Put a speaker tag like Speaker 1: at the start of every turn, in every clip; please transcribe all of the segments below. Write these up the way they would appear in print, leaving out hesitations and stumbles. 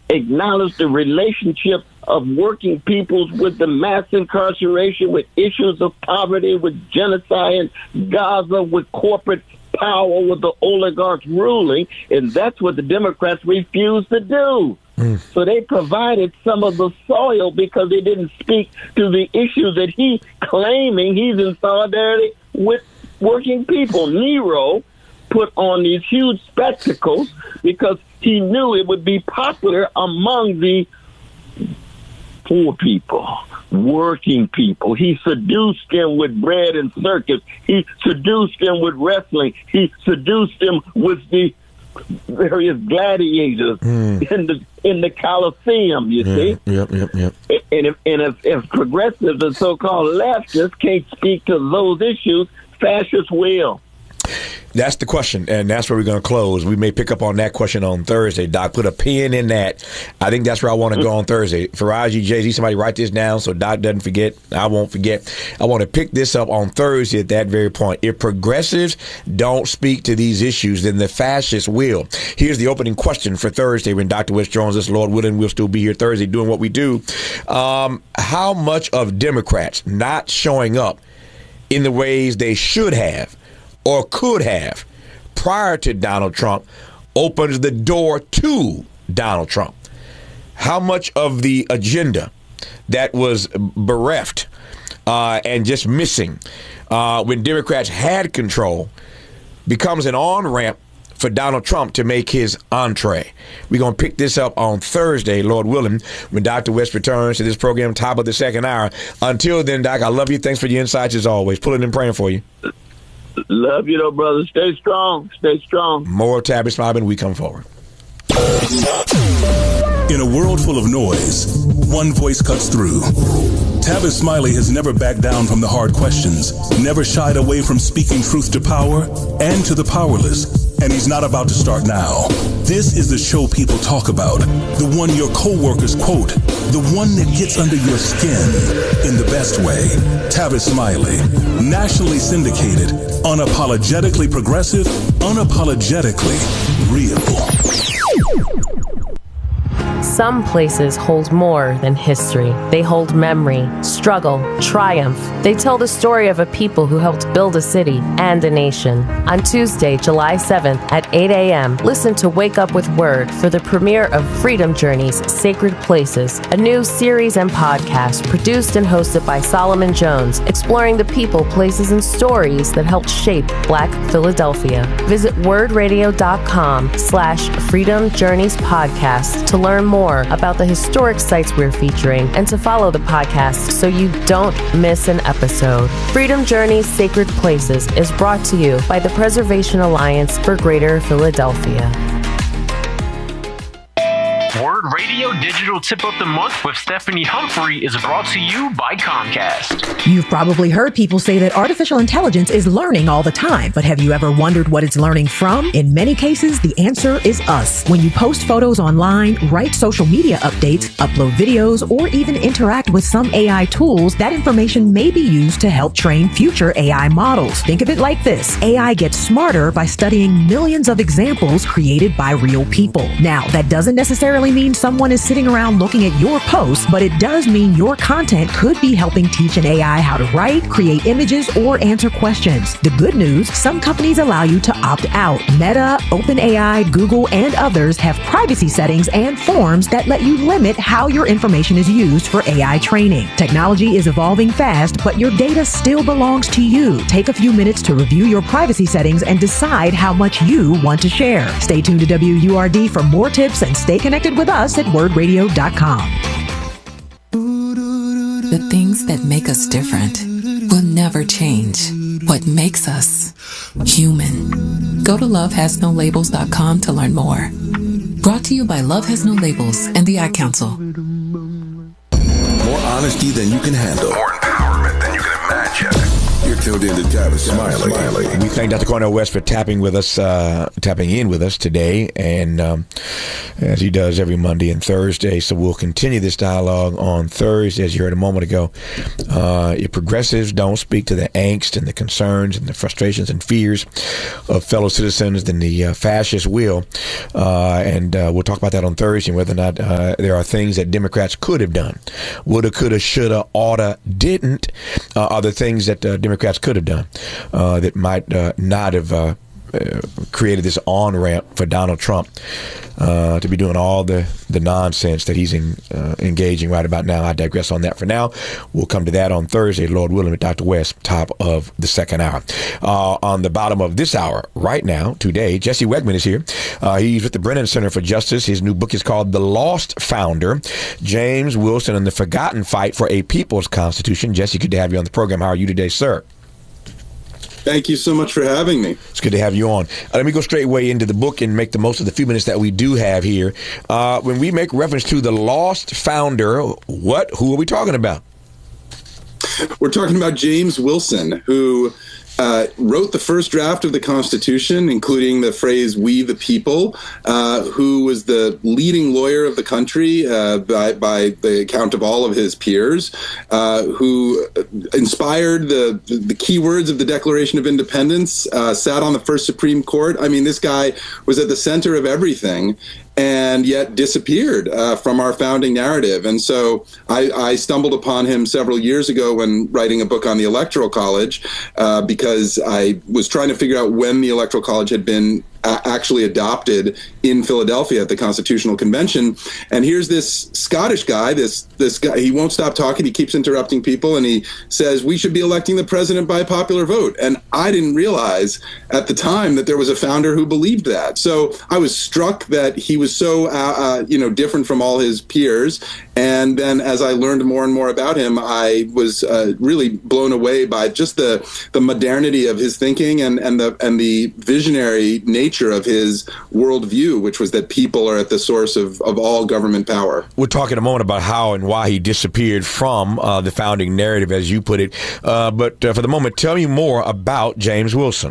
Speaker 1: acknowledge the relationship of working peoples with the mass incarceration, with issues of poverty, with genocide in Gaza, with corporate power, with the oligarchs ruling, and that's what the Democrats refused to do. So they provided some of the soil because they didn't speak to the issues that he's claiming he's in solidarity with working people. Nero put on these huge spectacles because he knew it would be popular among the poor people, working people. He seduced them with bread and circus. He seduced them with wrestling. He seduced them with the various gladiators in the Colosseum, you see?
Speaker 2: Yep.
Speaker 1: And if progressives and so-called leftists can't speak to those issues, fascists will.
Speaker 2: That's the question, and that's where we're going to close. We may pick up on that question on Thursday. Doc, put a pin in that. I think that's where I want to go on Thursday. Faraji, Jay-Z, somebody write this down so Doc doesn't forget. I won't forget. I want to pick this up on Thursday at that very point. If progressives don't speak to these issues, then the fascists will. Here's the opening question for Thursday when Dr. West joins us. Lord willing, we'll still be here Thursday doing what we do. How much of Democrats not showing up in the ways they should have or could have prior to Donald Trump opens the door to Donald Trump? How much of the agenda that was bereft and just missing when Democrats had control becomes an on-ramp for Donald Trump to make his entree? We're going to pick this up on Thursday, Lord willing, when Dr. West returns to this program, top of the second hour. Until then, Doc, I love you. Thanks for your insights as always. Pulling and praying for you.
Speaker 1: Love you, though, brother. Stay strong. Stay strong.
Speaker 2: More Tavis Smiley, we come forward.
Speaker 3: In a world full of noise, one voice cuts through. Tavis Smiley has never backed down from the hard questions, never shied away from speaking truth to power and to the powerless. And he's not about to start now. This is the show people talk about, the one your coworkers quote, the one that gets under your skin in the best way. Tavis Smiley, nationally syndicated, unapologetically progressive, unapologetically real.
Speaker 4: Some places hold more than history. They hold memory, struggle, triumph. They tell the story of a people who helped build a city and a nation. On Tuesday, July 7th at 8 a.m., listen to Wake Up with Word for the premiere of Freedom Journeys, Sacred Places, a new series and podcast produced and hosted by Solomon Jones, exploring the people, places, and stories that helped shape Black Philadelphia. Visit wordradio.com/Freedom Journeys Podcast to learn more about the historic sites we're featuring and to follow the podcast so you don't miss an episode. Freedom Journeys Sacred Places is brought to you by the Preservation Alliance for Greater Philadelphia.
Speaker 5: Word Radio Digital Tip of the Month with Stephanie Humphrey is brought to you by Comcast.
Speaker 6: You've probably heard people say that artificial intelligence is learning all the time, but have you ever wondered what it's learning from? In many cases, the answer is us. When you post photos online, write social media updates, upload videos, or even interact with some AI tools, that information may be used to help train future AI models. Think of it like this. AI gets smarter by studying millions of examples created by real people. Now, that doesn't necessarily mean someone is sitting around looking at your posts, but it does mean your content could be helping teach an AI how to write, create images, or answer questions. The good news, some companies allow you to opt out. Meta, OpenAI, Google, and others have privacy settings and forms that let you limit how your information is used for AI training. Technology is evolving fast, but your data still belongs to you. Take a few minutes to review your privacy settings and decide how much you want to share. Stay tuned to WURD for more tips and stay connected with us at wordradio.com.
Speaker 7: The things that make us different will never change. What makes us human. Go to lovehasnolabels.com to learn more. Brought to you by Love Has No Labels and the Ad Council.
Speaker 3: More honesty than you can handle.
Speaker 8: More empowerment than you can imagine.
Speaker 3: Your
Speaker 8: tuned in to Tavis Smiley.
Speaker 2: We thank Dr. Cornel West for tapping in with us today, and as he does every Monday and Thursday. So we'll continue this dialogue on Thursday, as you heard a moment ago. If progressives don't speak to the angst and the concerns and the frustrations and fears of fellow citizens, then the fascists will. And we'll talk about that on Thursday, and whether or not there are things that Democrats could have done. Woulda, coulda, shoulda, oughta, didn't are the things that Democrats could have done that might not have created this on-ramp for Donald Trump to be doing all the nonsense that he's engaging right about now. I digress on that for now. We'll come to that on Thursday, Lord willing, with Dr. West, top of the second hour. On the bottom of this hour, right now, today, Jesse Wegman is here. He's with the Brennan Center for Justice. His new book is called The Lost Founder, James Wilson and the Forgotten Fight for a People's Constitution. Jesse, good to have you on the program. How are you today, sir?
Speaker 9: Thank you so much for having me.
Speaker 2: It's good to have you on. Let me go straight away into the book and make the most of the few minutes that we do have here. When we make reference to the lost founder, who are we talking about?
Speaker 9: We're talking about James Wilson, who wrote the first draft of the Constitution, including the phrase "we the people," who was the leading lawyer of the country by the account of all of his peers, who inspired the key words of the Declaration of Independence, sat on the first Supreme Court. I mean, this guy was at the center of everything, and yet disappeared from our founding narrative. And so I stumbled upon him several years ago when writing a book on the Electoral College, because I was trying to figure out when the Electoral College had been actually adopted in Philadelphia at the Constitutional Convention. And here's this Scottish guy, this guy, he won't stop talking, he keeps interrupting people, and he says, we should be electing the president by popular vote. And I didn't realize at the time that there was a founder who believed that. So I was struck that he was so different from all his peers. And then as I learned more and more about him, I was really blown away by just the modernity of his thinking and the visionary nature of his worldview, which was that people are at the source of all government power.
Speaker 2: We'll talk in a moment about how and why he disappeared from the founding narrative, as you put it. But for the moment, tell me more about James Wilson.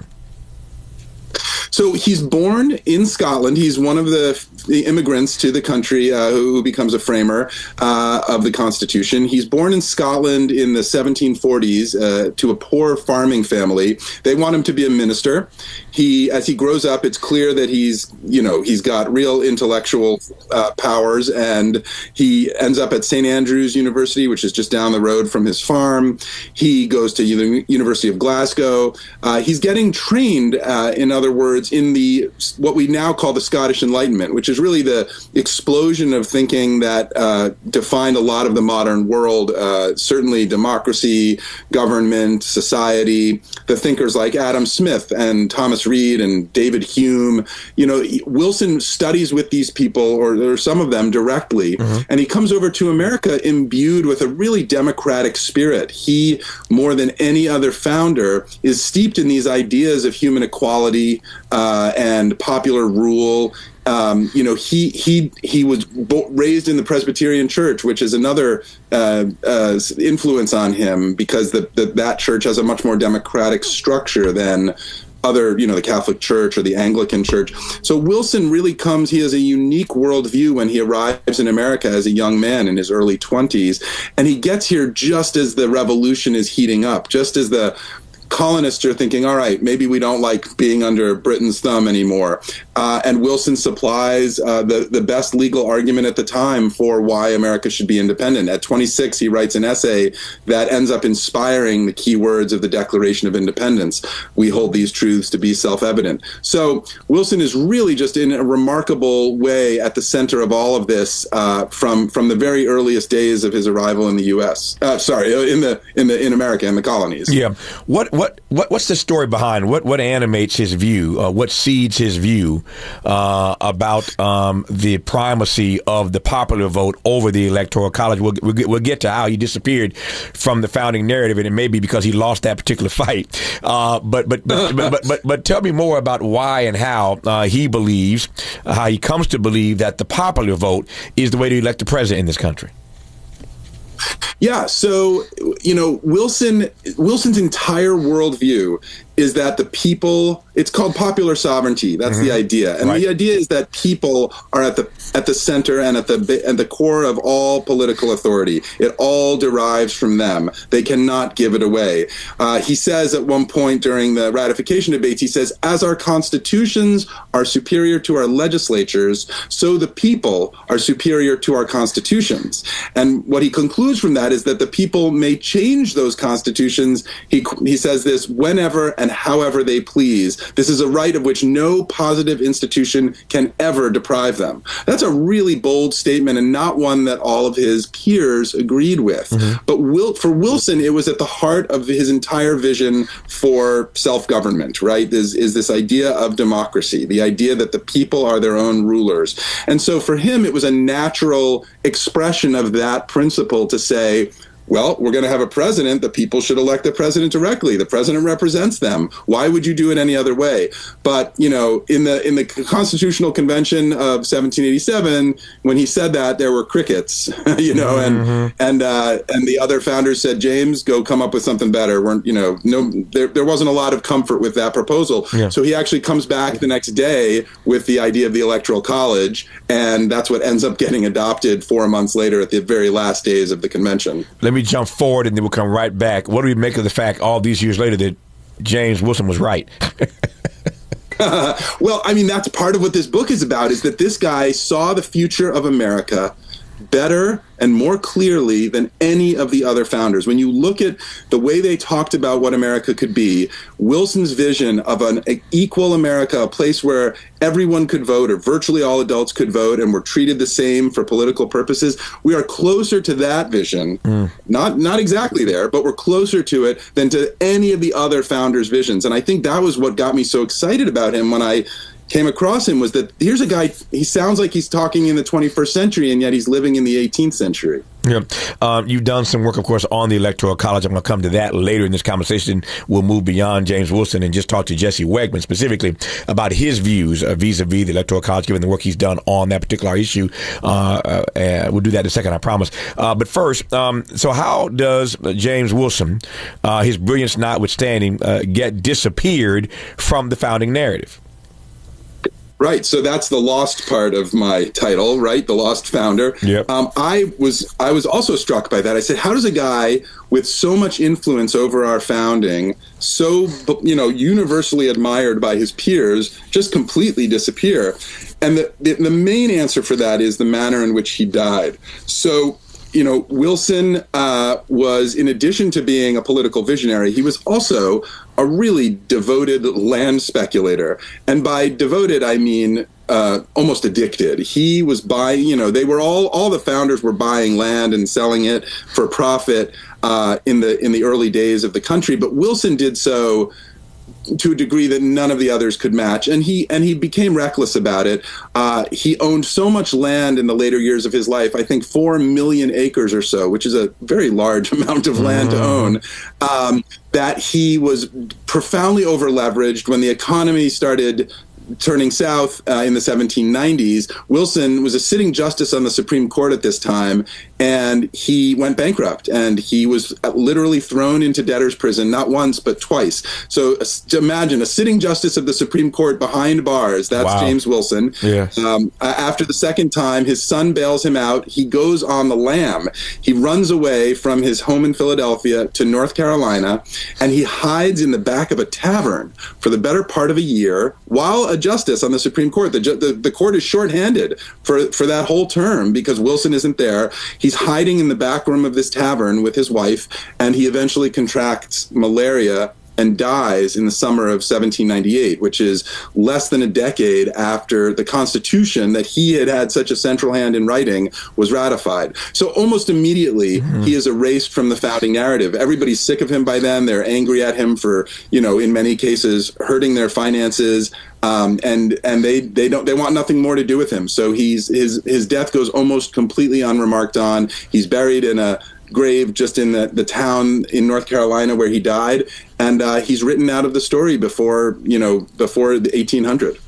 Speaker 9: So he's born in Scotland. He's one of the immigrants to the country who becomes a framer of the Constitution. He's born in Scotland in the 1740s to a poor farming family. They want him to be a minister. As he grows up, it's clear that he's got real intellectual powers, and he ends up at St. Andrews University, which is just down the road from his farm. He goes to the University of Glasgow. He's getting trained, in other words, in what we now call the Scottish Enlightenment, which is really the explosion of thinking that defined a lot of the modern world, certainly democracy, government, society, the thinkers like Adam Smith and Thomas Reid and David Hume. Wilson studies with these people, or some of them directly, and he comes over to America imbued with a really democratic spirit. He, more than any other founder, is steeped in these ideas of human equality and popular rule. He was raised in the Presbyterian Church, which is another influence on him, because that church has a much more democratic structure than other, the Catholic Church or the Anglican Church. So Wilson really he has a unique worldview when he arrives in America as a young man in his early 20s. And he gets here just as the revolution is heating up, just as the colonists are thinking, all right, maybe we don't like being under Britain's thumb anymore. And Wilson supplies the best legal argument at the time for why America should be independent. At 26, he writes an essay that ends up inspiring the key words of the Declaration of Independence. We hold these truths to be self-evident. So Wilson is really just in a remarkable way at the center of all of this from the very earliest days of his arrival in the U.S. In America, in the colonies.
Speaker 2: Yeah. What's the story behind what animates his view? What seeds his view about the primacy of the popular vote over the Electoral College? We'll get to how he disappeared from the founding narrative, and it may be because he lost that particular fight. But tell me more about why and how he believes, how he comes to believe that the popular vote is the way to elect the president in this country.
Speaker 9: Yeah, so, Wilson's entire worldview is that the people, it's called popular sovereignty. That's the idea. And the idea is that people are at the center and at the core of all political authority. It all derives from them. They cannot give it away. He says at one point during the ratification debates, he says, as our constitutions are superior to our legislatures, so the people are superior to our constitutions. And what he concludes from that is that the people may change those constitutions. He says this whenever and however they please. This is a right of which no positive institution can ever deprive them. That's a really bold statement and not one that all of his peers agreed with. But for Wilson, it was at the heart of his entire vision for self-government, right? Is this idea of democracy, the idea that the people are their own rulers. And so for him, it was a natural expression of that principle to say, well, we're going to have a president. The people should elect the president directly. The president represents them. Why would you do it any other way? But, in the Constitutional Convention of 1787, when he said that, there were crickets, and the other founders said, James, go come up with something better. There wasn't a lot of comfort with that proposal. Yeah. So he actually comes back the next day with the idea of the Electoral College, and that's what ends up getting adopted 4 months later at the very last days of the convention.
Speaker 2: Let me jump forward and then we'll come right back. What do we make of the fact all these years later that James Wilson was right?
Speaker 9: Well, I mean, that's part of what this book is about, is that this guy saw the future of America better and more clearly than any of the other founders. When you look at the way they talked about what America could be, Wilson's vision of an equal America, a place where everyone could vote, or virtually all adults could vote, and were treated the same for political purposes, we are closer to that vision. Not exactly there, but we're closer to it than to any of the other founders' visions. And I think that was what got me so excited about him when I came across him, was that here's a guy, he sounds like he's talking in the 21st century, and yet he's living in the 18th century.
Speaker 2: Yeah. You've done some work, of course, on the Electoral College. I'm going to come to that later in this conversation. We'll move beyond James Wilson and just talk to Jesse Wegman specifically about his views vis-a-vis the Electoral College, given the work he's done on that particular issue. We'll do that in a second, I promise. But first, so how does James Wilson, his brilliance notwithstanding, get disappeared from the founding narrative?
Speaker 9: Right. So that's the lost part of my title, right? The Lost Founder. Yep. I was also struck by that. I said, how does a guy with so much influence over our founding, so, universally admired by his peers, just completely disappear? And the main answer for that is the manner in which he died. So, Wilson was, in addition to being a political visionary, he was also a really devoted land speculator. And by devoted, I mean almost addicted. He was buying, they were all the founders were buying land and selling it for profit in the early days of the country. But Wilson did so to a degree that none of the others could match. And he became reckless about it. He owned so much land in the later years of his life, I think 4 million acres or so, which is a very large amount of land to own, that he was profoundly over-leveraged. When the economy started turning south in the 1790s, Wilson was a sitting justice on the Supreme Court at this time, and he went bankrupt, and he was literally thrown into debtor's prison, not once, but twice. So imagine a sitting justice of the Supreme Court behind bars. That's wow. James Wilson. Yes. After the second time, his son bails him out. He goes on the lam. He runs away from his home in Philadelphia to North Carolina, and he hides in the back of a tavern for the better part of a year while a justice on the Supreme Court. The court is shorthanded for that whole term because Wilson isn't there. He's hiding in the back room of this tavern with his wife, and he eventually contracts malaria and dies in the summer of 1798, which is less than a decade after the Constitution that he had such a central hand in writing was ratified. So almost immediately, he is erased from the founding narrative. Everybody's sick of him by then. They're angry at him for, in many cases, hurting their finances. And they want nothing more to do with him. So his death goes almost completely unremarked on. He's buried in a grave just in the town in North Carolina where he died, and he's written out of the story before the 1800.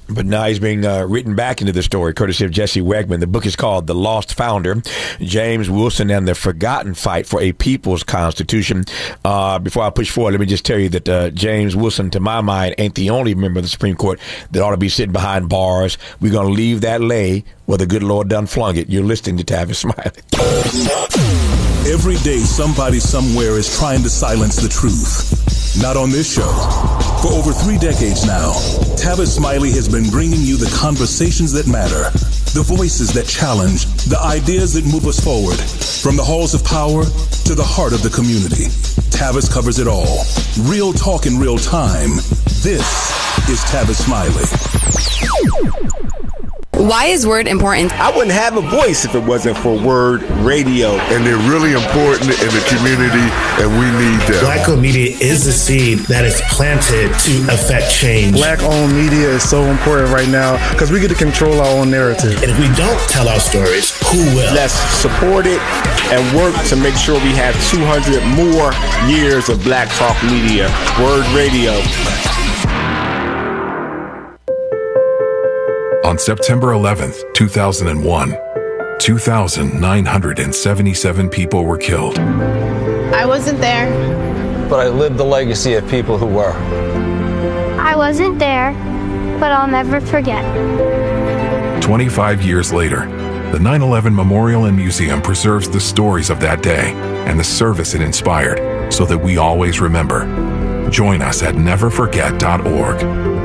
Speaker 2: But now he's being written back into the story, courtesy of Jesse Wegman. The book is called The Lost Founder, James Wilson and the Forgotten Fight for a People's Constitution. Before I push forward, let me just tell you that James Wilson, to my mind, ain't the only member of the Supreme Court that ought to be sitting behind bars. We're going to leave that lay where the good Lord done flung it. You're listening to Tavis Smiley.
Speaker 3: Every day, somebody somewhere is trying to silence the truth. Not on this show. For over 3 decades now, Tavis Smiley has been bringing you the conversations that matter, the voices that challenge, the ideas that move us forward. From the halls of power to the heart of the community, Tavis covers it all. Real talk in real time. This is Tavis Smiley.
Speaker 10: Why is Word important?
Speaker 11: I wouldn't have a voice if it wasn't for Word Radio.
Speaker 8: And they're really important in the community, and we need them.
Speaker 12: Black-owned media is the seed that is planted to affect change.
Speaker 13: Black-owned media is so important right now because we get to control our own narrative.
Speaker 12: And if we don't tell our stories, who will?
Speaker 11: Let's support it and work to make sure we have 200 more years of Black Talk Media. Word Radio.
Speaker 14: On September 11th, 2001, 2,977 people were killed.
Speaker 15: I wasn't there.
Speaker 16: But I lived the legacy of people who were.
Speaker 17: I wasn't there, but I'll never forget.
Speaker 14: 25 years later, the 9/11 Memorial and Museum preserves the stories of that day and the service it inspired so that we always remember. Join us at neverforget.org.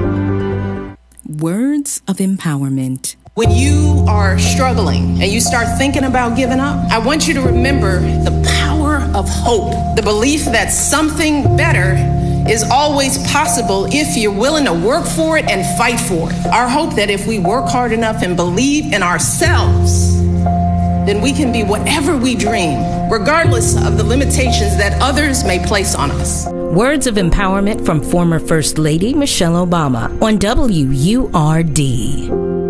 Speaker 18: Words of empowerment.
Speaker 19: When you are struggling and you start thinking about giving up, I want you to remember the power of hope, the belief that something better is always possible if you're willing to work for it and fight for it. Our hope that if we work hard enough and believe in ourselves, then we can be whatever we dream, regardless of the limitations that others may place on us.
Speaker 18: Words of empowerment from former First Lady Michelle Obama on WURD.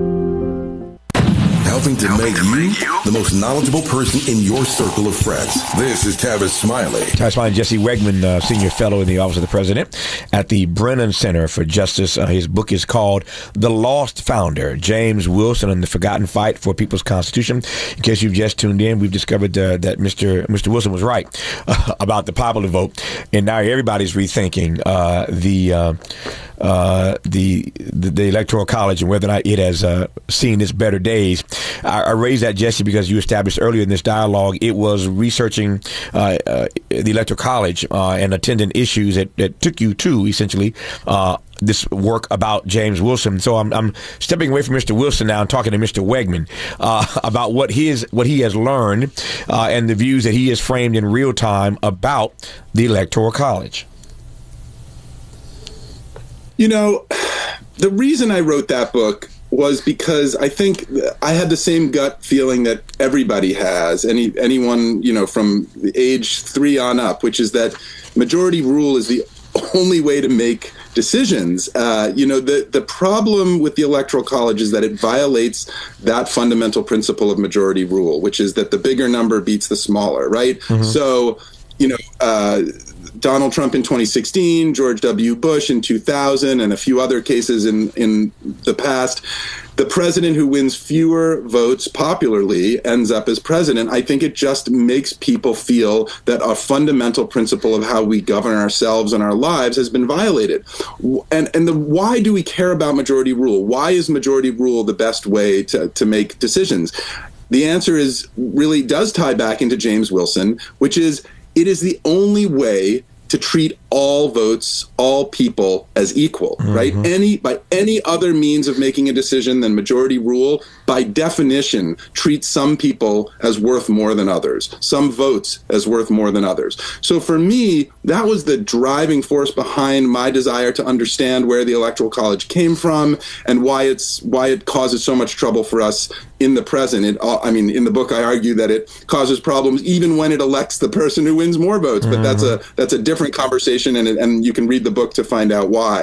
Speaker 8: Helping to make you the most knowledgeable person in your circle of friends. This is Tavis Smiley.
Speaker 2: Tavis Smiley, Jesse Wegman, Senior Fellow in the Office of the President at the Brennan Center for Justice. His book is called The Lost Founder, James Wilson and the Forgotten Fight for a People's Constitution. In case you've just tuned in, we've discovered that Mr. Wilson was right about the popular vote, and now everybody's rethinking the Electoral College and whether or not it has seen its better days. I raised that, Jesse, because you established earlier in this dialogue it was researching the Electoral College and attending issues that took you to essentially this work about James Wilson. So I'm stepping away from Mr. Wilson now and talking to Mr. Wegman about what he has learned and the views that he has framed in real time about the Electoral College.
Speaker 9: You know, the reason I wrote that book was because I think I had the same gut feeling that everybody has, anyone, from age 3 on up, which is that majority rule is the only way to make decisions. The problem with the Electoral College is that it violates that fundamental principle of majority rule, which is that the bigger number beats the smaller, right? Mm-hmm. So, Donald Trump in 2016, George W. Bush in 2000, and a few other cases in the past, the president who wins fewer votes popularly ends up as president. I think it just makes people feel that a fundamental principle of how we govern ourselves and our lives has been violated. And why do we care about majority rule? Why is majority rule the best way to make decisions? The answer really does tie back into James Wilson, which is it is the only way to treat all votes, all people as equal, mm-hmm. right? By any other means of making a decision than majority rule, by definition, treats some people as worth more than others, some votes as worth more than others. So for me, that was the driving force behind my desire to understand where the Electoral College came from and why it causes so much trouble for us in the present. In the book, I argue that it causes problems even when it elects the person who wins more votes, but that's a different conversation, and you can read the book to find out why.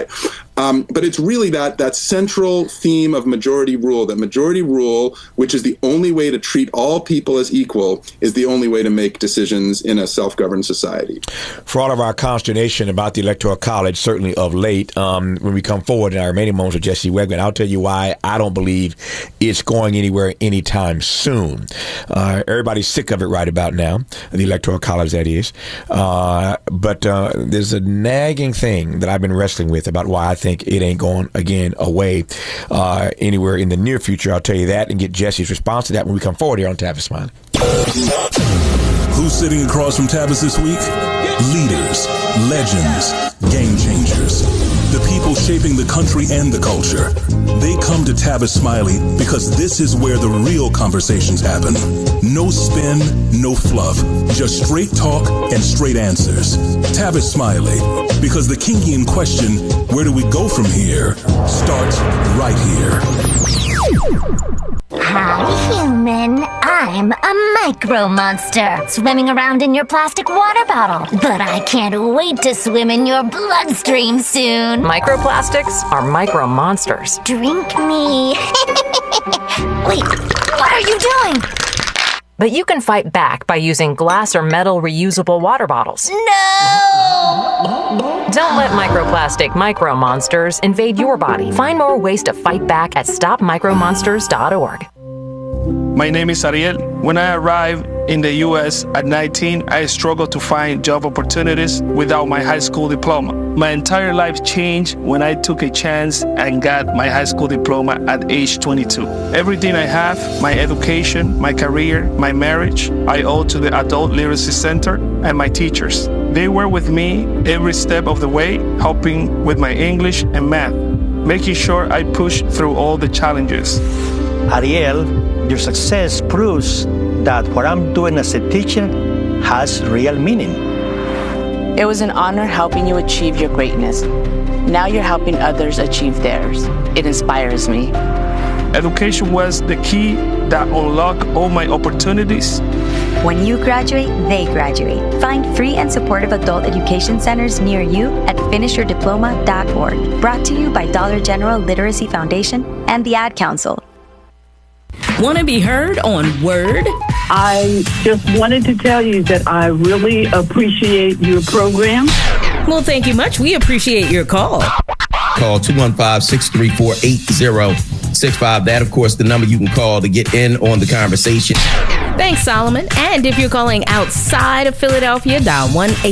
Speaker 9: But it's really that central theme of majority rule, that majority rule, which is the only way to treat all people as equal, is the only way to make decisions in a self-governed society.
Speaker 2: For all of our consternation about the Electoral College, certainly of late, when we come forward in our remaining moments with Jesse Wegman, I'll tell you why I don't believe it's going anywhere anytime soon. Everybody's sick of it right about now, the Electoral College, that is. But there's a nagging thing that I've been wrestling with about why I think it ain't going again away anywhere in the near future. I'll tell you that and get Jesse's response to that when we come forward here on Tavis Smiley.
Speaker 3: Who's sitting across from Tavis this week? Leaders, legends, game changers. The people shaping the country and the culture. They come to Tavis Smiley because this is where the real conversations happen. No spin, no fluff. Just straight talk and straight answers. Tavis Smiley. Because the Kingian question, where do we go from here, starts right here.
Speaker 20: Hi, human. I'm a micro monster swimming around in your plastic water bottle. But I can't wait to swim in your bloodstream soon.
Speaker 21: Microplastics are micro monsters.
Speaker 20: Drink me. Wait, what are you doing?
Speaker 21: But you can fight back by using glass or metal reusable water bottles.
Speaker 20: No!
Speaker 21: Don't let microplastic micro monsters invade your body. Find more ways to fight back at stopmicromonsters.org.
Speaker 22: My name is Ariel. When I arrived in the U.S. at 19, I struggled to find job opportunities without my high school diploma. My entire life changed when I took a chance and got my high school diploma at age 22. Everything I have, my education, my career, my marriage, I owe to the Adult Literacy Center and my teachers. They were with me every step of the way, helping with my English and math, making sure I pushed through all the challenges.
Speaker 23: Ariel, your success proves that what I'm doing as a teacher has real meaning.
Speaker 24: It was an honor helping you achieve your greatness. Now you're helping others achieve theirs. It inspires me.
Speaker 22: Education was the key that unlocked all my opportunities.
Speaker 25: When you graduate, they graduate. Find free and supportive adult education centers near you at finishyourdiploma.org. Brought to you by Dollar General Literacy Foundation and the Ad Council.
Speaker 18: Want to be heard on Word?
Speaker 26: I just wanted to tell you that I really appreciate your program.
Speaker 18: Well, thank you much. We appreciate your call.
Speaker 27: Call 215-634-8065. That, of course, the number you can call to get in on the conversation.
Speaker 18: Thanks, Solomon. And if you're calling outside of Philadelphia, dial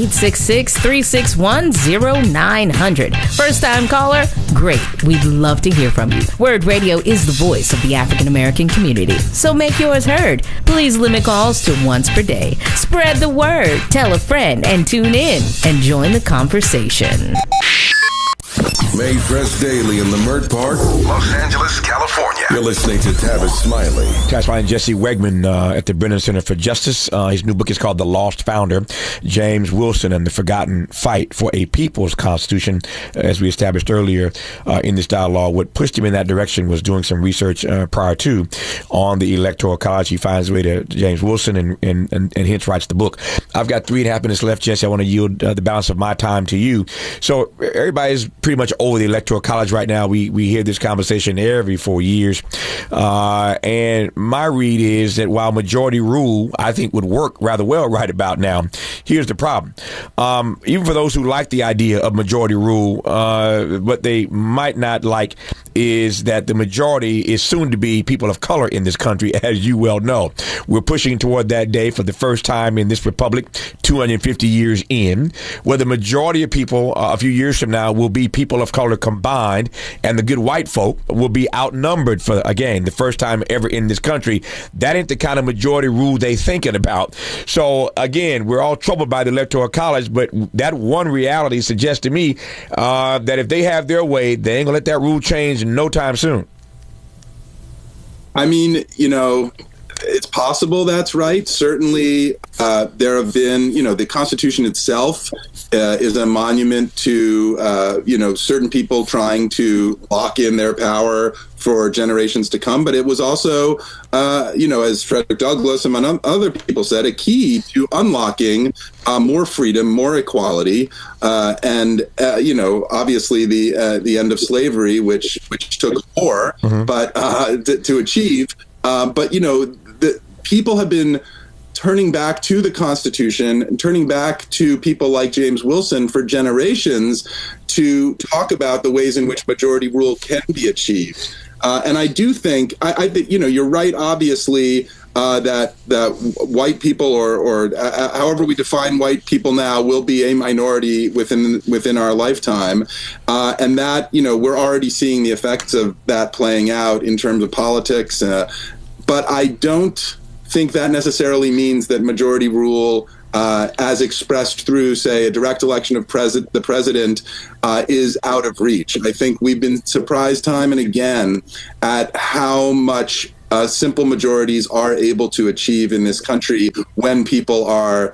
Speaker 18: 1-866-361-0900. First-time caller? Great. We'd love to hear from you. Word Radio is the voice of the African-American community. So make yours heard. Please limit calls to once per day. Spread the word. Tell a friend and tune in and join the conversation.
Speaker 8: Made fresh daily in the Mert Park, Los Angeles, California. You're listening to Tavis Smiley.
Speaker 2: Tavis Smiley and Jesse Wegman at the Brennan Center for Justice. His new book is called The Lost Founder, James Wilson and the Forgotten Fight for a People's Constitution. As we established earlier in this dialogue, what pushed him in that direction was doing some research prior to on the Electoral College. He finds his way to James Wilson and hence writes the book. I've got 3.5 minutes left, Jesse. I want to yield the balance of my time to you. So everybody's pretty much over the Electoral College right now. We hear this conversation every 4 years. And my read is that while majority rule, I think, would work rather well right about now, here's the problem. Even for those who like the idea of majority rule, what they might not like is that the majority is soon to be people of color in this country, as you well know. We're pushing toward that day for the first time in this republic, 250 years in, where the majority of people a few years from now will be people of color combined, and the good white folk will be outnumbered for, again, the first time ever in this country. That ain't the kind of majority rule they thinking about. So, again, we're all troubled by the Electoral College, but that one reality suggests to me that if they have their way, they ain't gonna let that rule change in no time soon.
Speaker 9: I mean, it's possible that's right. Certainly, there have been, the Constitution itself is a monument to, certain people trying to lock in their power for generations to come. But it was also, as Frederick Douglass, among other people said, a key to unlocking more freedom, more equality, and obviously the end of slavery, which took war, but to achieve. But the people have been turning back to the Constitution and turning back to people like James Wilson for generations to talk about the ways in which majority rule can be achieved. And I do think, I think, you're right, obviously, that white people or however we define white people now will be a minority within our lifetime. And that, we're already seeing the effects of that playing out in terms of politics. But I don't think that necessarily means that majority rule, as expressed through, say, a direct election of the president, is out of reach. I think we've been surprised time and again at how much simple majorities are able to achieve in this country when people are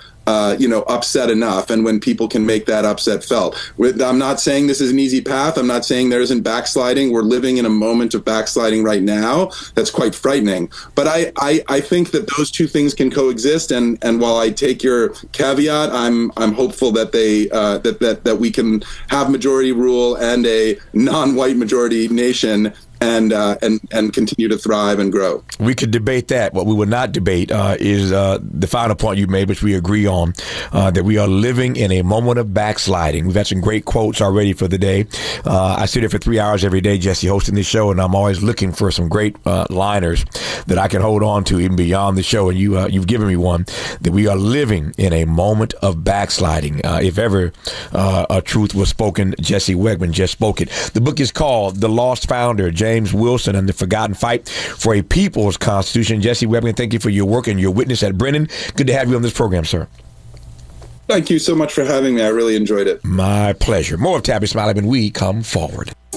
Speaker 9: upset enough, and when people can make that upset felt. I'm not saying this is an easy path. I'm not saying there isn't backsliding. We're living in a moment of backsliding right now that's quite frightening. But I think that those two things can coexist. And while I take your caveat, I'm hopeful that that we can have majority rule and a non-white majority nation and continue to thrive and grow.
Speaker 2: We could debate that. What we would not debate is the final point you made, which we agree on, that we are living in a moment of backsliding. We've had some great quotes already for the day. I sit here for 3 hours every day, Jesse, hosting this show, and I'm always looking for some great liners that I can hold on to even beyond the show. And you've given me one, that we are living in a moment of backsliding. If ever a truth was spoken, Jesse Wegman just spoke it. The book is called The Lost Founder, James Wilson and the Forgotten Fight for a People's Constitution. Jesse Webman, thank you for your work and your witness at Brennan. Good to have you on this program, sir.
Speaker 9: Thank you so much for having me. I really enjoyed it.
Speaker 2: My pleasure. More of Tabby Smiley when we come forward.